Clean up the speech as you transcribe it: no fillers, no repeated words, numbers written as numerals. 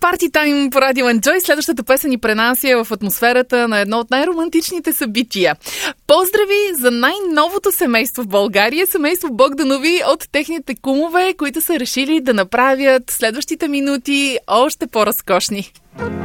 Party Time по Радио Enjoy. Следващата песен ни пренася в атмосферата на едно от най-романтичните събития. Поздрави за най-новото семейство в България, семейство Богданови от техните кумове, които са решили да направят следващите минути още по-разкошни.